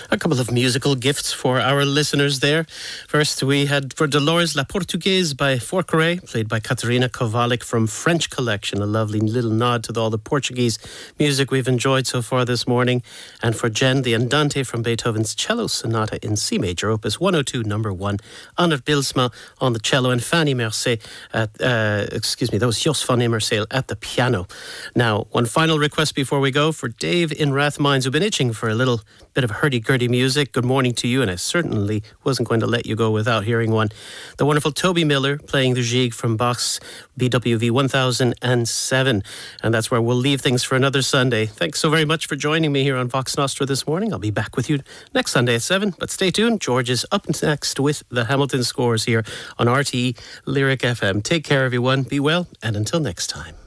A couple of musical gifts for our listeners there. First, we had for Dolores La Portuguese by Forqueray, played by Katarina Kowalik from French Collection, a lovely little nod to all the Portuguese music we've enjoyed so far this morning. And for Jen, the Andante from Beethoven's Cello Sonata in C Major, Opus 102, number 1. Anna Bilsma on the cello and Fanny Mercier that was Jos van Immerseel at the piano. Now, one final request before we go for Dave in Rathmines, who've been itching for a little bit of hurdy-gurdy music. Good morning to you, and I certainly wasn't going to let you go without hearing one. The wonderful Toby Miller playing the Gigue from Bach's BWV 1007, and that's where we'll leave things for another Sunday. Thanks so very much for joining me here on Vox Nostra this morning. I'll be back with you next Sunday at 7, but stay tuned. George is up next with the Hamilton Scores here on RTE Lyric FM. Take care, everyone. Be well, and until next time.